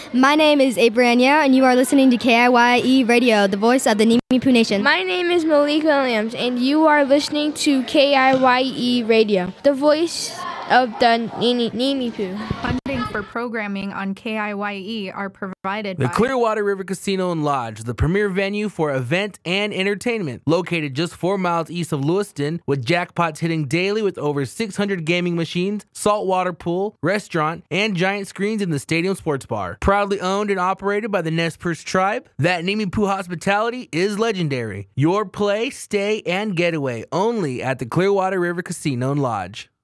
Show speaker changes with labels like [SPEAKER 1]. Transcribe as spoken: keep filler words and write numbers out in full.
[SPEAKER 1] My name is Abrania, and you are listening to K I Y E Radio, the voice of the Nimipu Nation.
[SPEAKER 2] My name is Malika Williams, and you are listening to K I Y E Radio, the voice of the Nimipu.
[SPEAKER 3] Funding for programming on K I Y E are provided
[SPEAKER 4] the
[SPEAKER 3] by
[SPEAKER 4] The Clearwater River Casino and Lodge, the premier venue for event and entertainment, located just four miles east of Lewiston, with jackpots hitting daily with over six hundred gaming machines, saltwater pool, restaurant, and giant screens in the stadium sports bar. Proudly owned and operated by the Nez Perce tribe, that Nimipu hospitality is legendary. Your play, stay, and getaway only at the Clearwater River Casino and Lodge.